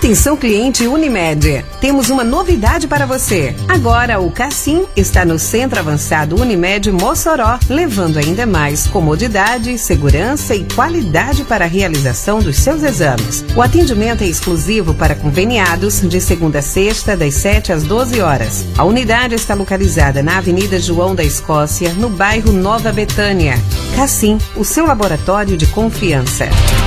Atenção cliente Unimed, temos uma novidade para você. Agora o Cassim está no Centro Avançado Unimed Mossoró, levando ainda mais comodidade, segurança e qualidade para a realização dos seus exames. O atendimento é exclusivo para conveniados de segunda a sexta, das 7 às 12 horas. A unidade está localizada na Avenida João da Escócia, no bairro Nova Betânia. Cassim, o seu laboratório de confiança.